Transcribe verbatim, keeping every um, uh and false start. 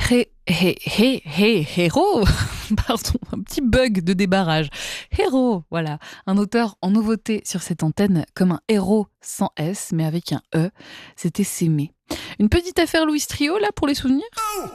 Hé, hé, hé, hé, héros. Pardon, un petit bug de débarrage. Héros, voilà. Un auteur en nouveauté sur cette antenne, comme un héros sans S, mais avec un E. C'était S'aimer. Une petite affaire Louis Trio, là, pour les souvenirs ?